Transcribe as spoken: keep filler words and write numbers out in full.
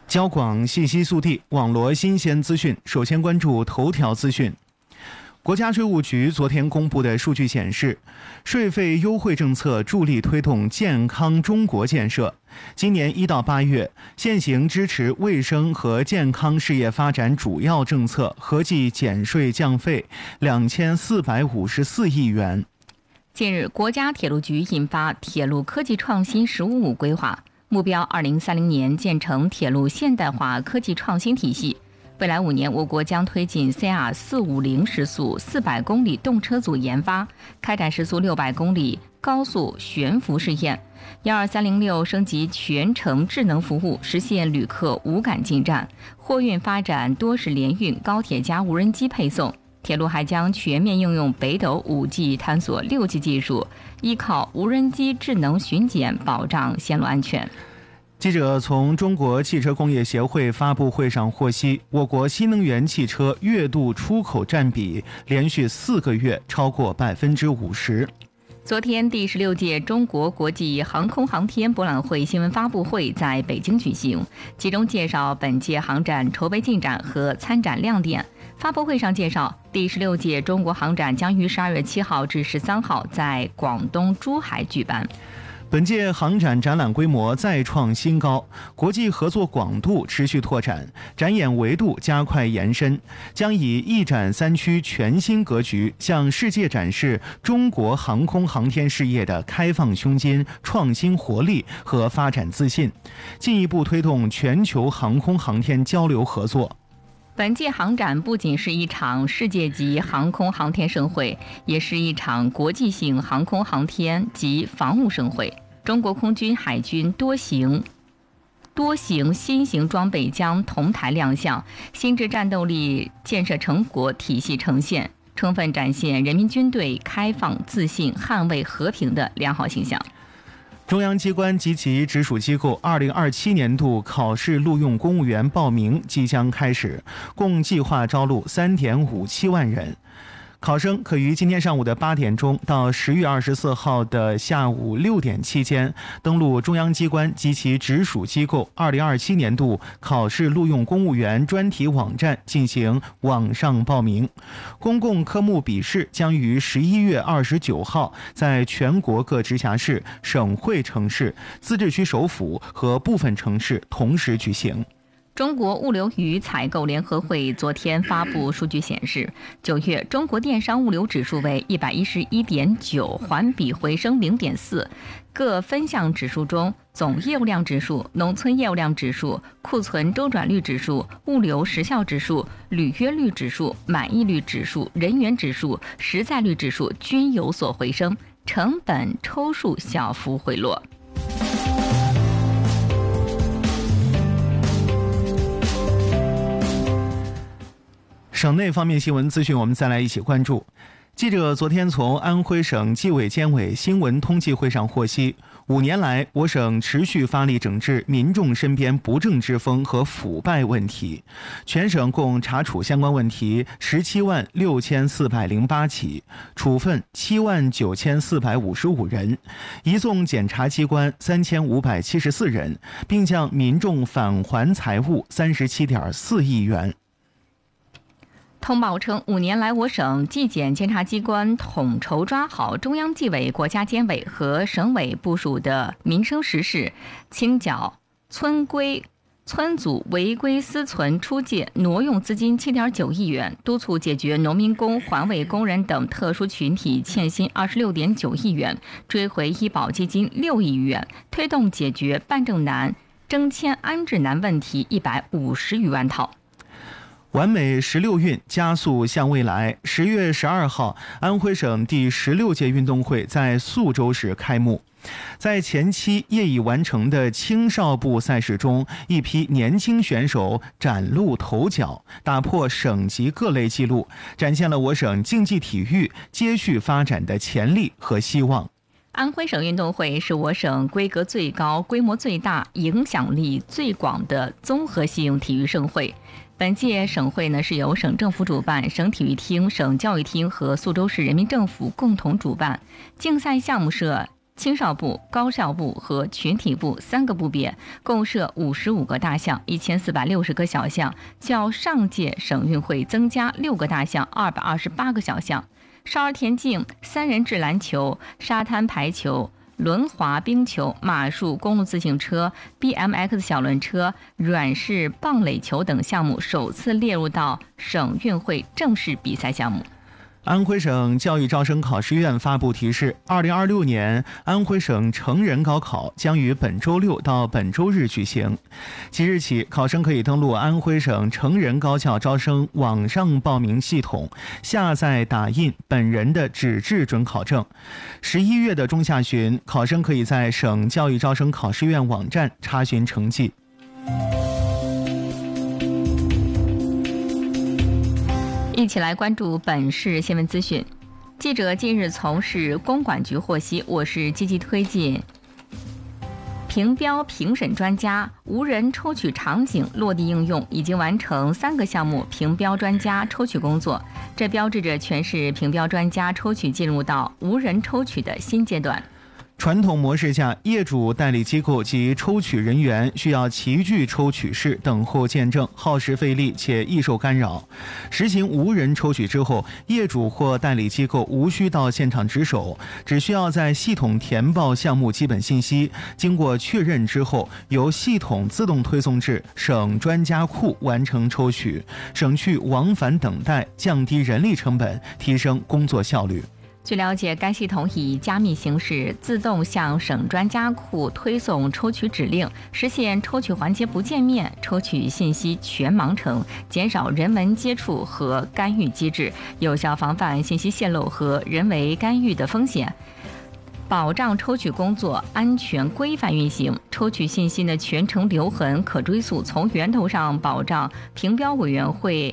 交广信息速递，网罗新鲜资讯。首先关注头条资讯。国家税务局昨天公布的数据显示，税费优惠政策助力推动健康中国建设。今年一到八月，现行支持卫生和健康事业发展主要政策合计减税降费两千四百五十四亿元。 近日，国家铁路局印发《铁路科技创新“十五五”规划》，目标二零三零年建成铁路现代化科技创新体系。未来五年，我国将推进 C R 四五零时速四百公里动车组研发，开展时速六百公里高速悬浮试验。一二三零六升级全程智能服务，实现旅客无感进站。货运发展多式联运，高铁加无人机配送。铁路还将全面应用北斗 五 G， 探索 六 G 技术，依靠无人机智能巡检保障线路安全。 记者从中国汽车工业协会发布会上获悉，我国新能源汽车月度出口占比连续四个月超过百分之五十。 昨天，第十六届中国国际航空航天博览会新闻发布会在北京举行，其中介绍本届航展筹备进展和参展亮点。发布会上介绍，第十六届中国航展将于十二月七号至十三号在广东珠海举办。 本届航展展览规模再创新高，国际合作广度持续拓展，展演维度加快延伸，将以一展三区全新格局，向世界展示中国航空航天事业的开放胸襟、创新活力和发展自信，进一步推动全球航空航天交流合作。 本届航展不仅是一场世界级航空航天盛会，也是一场国际性航空航天及防务盛会。中国空军、海军多型多型新型装备将同台亮相，新质战斗力建设成果体系呈现，充分展现人民军队开放、自信、捍卫和平的良好形象。 中央机关及其直属机构二零二七年度考试录用公务员报名即将开始，共计划招录三点五七万人。考生可于今天上午的八点钟到十月二十四号的下午六点期间，登录中央机关及其直属机构二零二七年度考试录用公务员专题网站进行网上报名。公共科目笔试将于十一月二十九号在全国各直辖市、省会城市、自治区首府和部分城市同时举行。 中国物流与采购联合会昨天发布数据显示，九月中国电商物流指数为一百一十一点九，环比回升零点四。各分项指数中，总业务量指数、农村业务量指数、库存周转率指数、物流时效指数、履约率指数、满意率指数、人员指数、实在率指数均有所回升，成本抽数小幅回落。 省内方面新闻资讯，我们再来一起关注。记者昨天从安徽省纪委监委新闻通气会上获悉，五年来，我省持续发力整治民众身边不正之风和腐败问题，全省共查处相关问题十七万六千四百零八起，处分七万九千四百五十五人，移送检察机关三千五百七十四人，并向民众返还财物三十七点四亿元。 通报称，五年来，我省纪检监察机关统筹抓好中央纪委、国家监委和省委部署的民生实事，清缴村规村组违规私存出借挪用资金 七点九亿元，督促解决农民工、环卫工人等特殊群体欠薪 二十六点九亿元，追回医保基金六亿元，推动解决办证难、征迁安置难问题一百五十余万套。 完美十六运，加速向未来。十月十二号，安徽省第十六届运动会在宿州市开幕。在前期业已完成的青少部赛事中，一批年轻选手崭露头角，打破省级各类纪录，展现了我省竞技体育接续发展的潜力和希望。 安徽省运动会是我省规格最高、规模最大、影响力最广的综合性体育盛会。本届省会呢是由省政府主办，省体育厅、省教育厅和宿州市人民政府共同主办。竞赛项目设青少部、高校部和群体部三个部别，共设五十五个大项，一千四百六十个小项，较上届省运会增加六个大项，二百二十八个小项。少儿田径、三人制篮球、沙滩排球、轮滑冰球、马术、公路自行车、B M X 小轮车、软式棒垒球等项目首次列入到省运会正式比赛项目。 安徽省教育招生考试院发布提示，二零二六年安徽省成人高考将于本周六到本周日举行。即日起，考生可以登录安徽省成人高校招生网上报名系统，下载打印本人的纸质准考证。十一月的中下旬，考生可以在省教育招生考试院网站查询成绩。 一起来关注本市新闻资讯。记者近日从市公管局获悉，我市积极推进评标评审专家无人抽取场景落地应用，已经完成三个项目评标专家抽取工作，这标志着全市评标专家抽取进入到无人抽取的新阶段。 传统模式下，业主代理机构及抽取人员需要齐聚抽取室等候见证，耗时费力且易受干扰。实行无人抽取之后，业主或代理机构无需到现场值守，只需要在系统填报项目基本信息，经过确认之后，由系统自动推送至省专家库完成抽取，省去往返等待，降低人力成本，提升工作效率。 据了解，该系统以加密形式自动向省专家库推送抽取指令，实现抽取环节不见面，抽取信息全盲程，减少人文接触和干预机制，有效防范信息泄露和人为干预的风险，保障抽取工作安全规范运行。抽取信息的全程留痕可追溯，从源头上保障评标委员会